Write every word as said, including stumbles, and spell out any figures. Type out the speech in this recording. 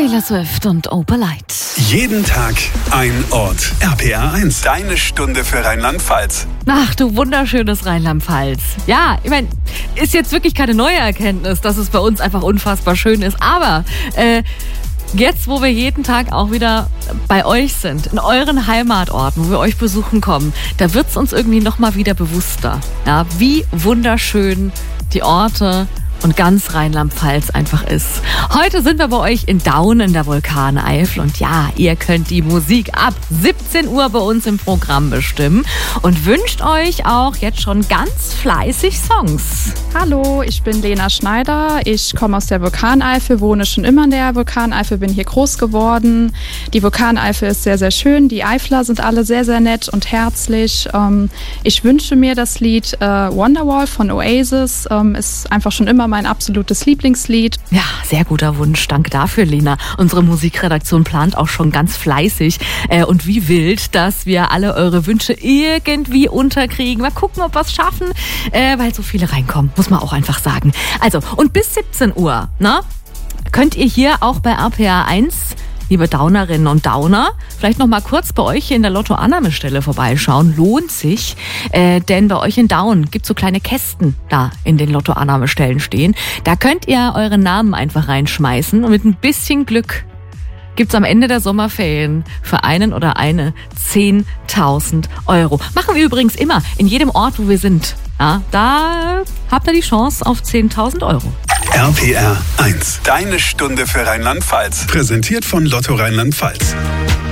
Taylor Swift und Opalite. Jeden Tag ein Ort. R P R eins. Deine Stunde für Rheinland-Pfalz. Ach, du wunderschönes Rheinland-Pfalz. Ja, ich meine, ist jetzt wirklich keine neue Erkenntnis, dass es bei uns einfach unfassbar schön ist. Aber äh, jetzt, wo wir jeden Tag auch wieder bei euch sind, in euren Heimatorten, wo wir euch besuchen kommen, da wird es uns irgendwie nochmal wieder bewusster, ja, wie wunderschön die Orte und ganz Rheinland-Pfalz einfach ist. Heute sind wir bei euch in Daun in der Vulkaneifel und ja, ihr könnt die Musik ab siebzehn Uhr bei uns im Programm bestimmen und wünscht euch auch jetzt schon ganz fleißig Songs. Hallo, ich bin Lena Schneider, ich komme aus der Vulkaneifel, wohne schon immer in der Vulkaneifel, bin hier groß geworden. Die Vulkaneifel ist sehr, sehr schön, die Eifler sind alle sehr, sehr nett und herzlich. Ich wünsche mir das Lied Wonderwall von Oasis, ist einfach schon immer mein absolutes Lieblingslied. Ja, sehr guter Wunsch. Danke dafür, Lena. Unsere Musikredaktion plant auch schon ganz fleißig äh, und wie wild, dass wir alle eure Wünsche irgendwie unterkriegen. Mal gucken, ob wir es schaffen, äh, weil so viele reinkommen, muss man auch einfach sagen. Also, und bis siebzehn Uhr, ne, könnt ihr hier auch bei R P R eins, liebe Daunerinnen und Dauner, vielleicht noch mal kurz bei euch hier in der Lottoannahmestelle vorbeischauen. Lohnt sich, äh, denn bei euch in Daun gibt es so kleine Kästen da in den Lottoannahmestellen stehen. Da könnt ihr euren Namen einfach reinschmeißen und mit ein bisschen Glück gibt's am Ende der Sommerferien für einen oder eine zehntausend Euro. Machen wir übrigens immer in jedem Ort, wo wir sind. Ja, da habt ihr die Chance auf zehntausend Euro. R P R eins. Deine Stunde für Rheinland-Pfalz. Präsentiert von Lotto Rheinland-Pfalz.